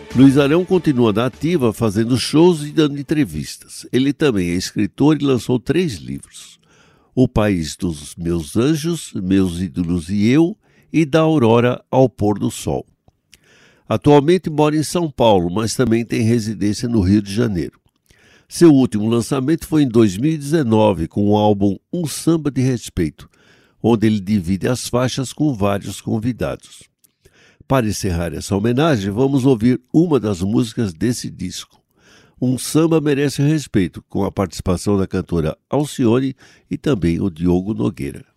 Luiz Arão continua na ativa, fazendo shows e dando entrevistas. Ele também é escritor e lançou 3 livros: O País dos Meus Anjos, Meus Ídolos e Eu, e Da Aurora ao Pôr do Sol. Atualmente mora em São Paulo, mas também tem residência no Rio de Janeiro. Seu último lançamento foi em 2019, com o álbum Um Samba de Respeito, onde ele divide as faixas com vários convidados. Para encerrar essa homenagem, vamos ouvir uma das músicas desse disco. Um Samba Merece Respeito, com a participação da cantora Alcione e também o Diogo Nogueira.